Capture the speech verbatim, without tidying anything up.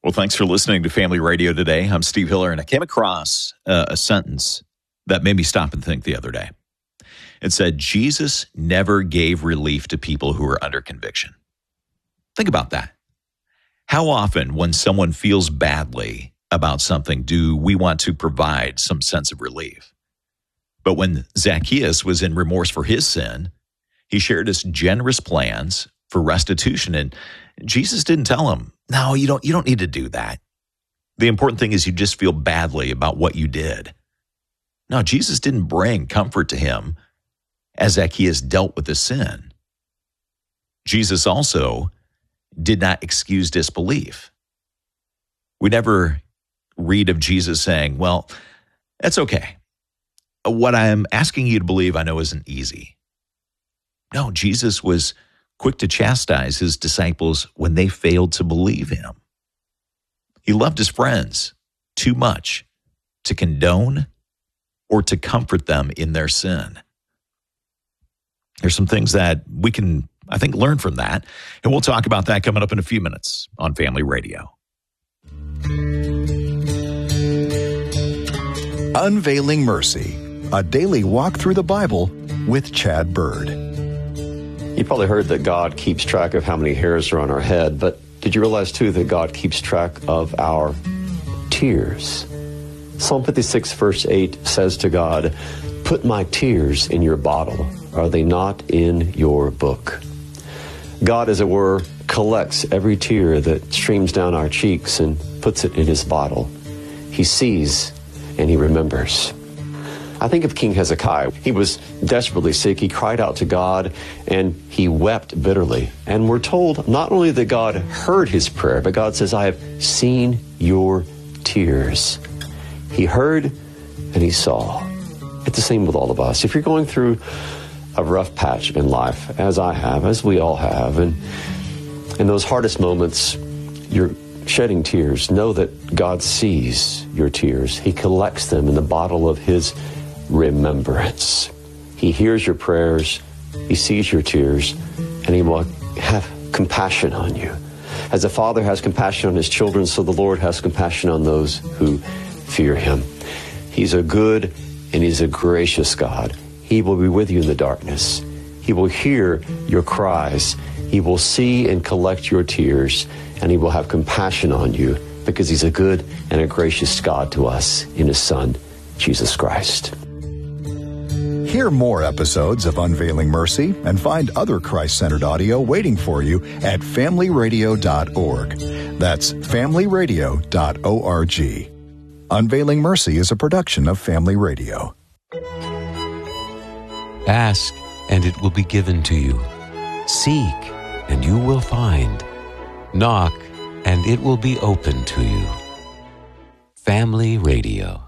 Well, thanks for listening to Family Radio today. I'm Steve Hiller, and I came across uh, a sentence that made me stop and think the other day. It said, Jesus never gave relief to people who are under conviction. Think about that. How often when someone feels badly about something do we want to provide some sense of relief? But when Zacchaeus was in remorse for his sin, he shared his generous plans for restitution, and Jesus didn't tell him, no, you don't, you don't need to do that. The important thing is you just feel badly about what you did. No, Jesus didn't bring comfort to him as Zacchaeus dealt with his sin. Jesus also did not excuse disbelief. We never read of Jesus saying, well, that's okay. What I'm asking you to believe I know isn't easy. No, Jesus was quick to chastise his disciples when they failed to believe him. He loved his friends too much to condone or to comfort them in their sin. There's some things that we can, I think, learn from that, and we'll talk about that coming up in a few minutes on Family Radio. Unveiling Mercy, a daily walk through the Bible with Chad Bird. You probably heard that God keeps track of how many hairs are on our head, but did you realize too that God keeps track of our tears? Psalm fifty-six verse eight says to God, "Put my tears in your bottle. Are they not in your book?" God, as it were, collects every tear that streams down our cheeks and puts it in his bottle. He sees and he remembers. I think of King Hezekiah. He was desperately sick. He cried out to God, and he wept bitterly. And we're told not only that God heard his prayer, but God says, "I have seen your tears." He heard and he saw. It's the same with all of us. If you're going through a rough patch in life, as I have, as we all have, and in those hardest moments, you're shedding tears, know that God sees your tears. He collects them in the bottle of his remembrance. He hears your prayers, he sees your tears, and he will have compassion on you. As a father has compassion on his children, so the Lord has compassion on those who fear him. He's a good and he's a gracious God. He will be with you in the darkness. He will hear your cries. He will see and collect your tears, and he will have compassion on you because he's a good and a gracious God to us in his Son, Jesus Christ. Hear more episodes of Unveiling Mercy and find other Christ-centered audio waiting for you at family radio dot org. That's family radio dot org. Unveiling Mercy is a production of Family Radio. Ask, and it will be given to you. Seek, and you will find. Knock, and it will be open to you. Family Radio.